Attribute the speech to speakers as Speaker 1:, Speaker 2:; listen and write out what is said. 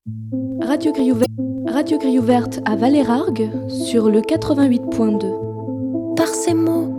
Speaker 1: Radio Grille ouverte à Valérargues sur le 88.2.
Speaker 2: Par ces mots,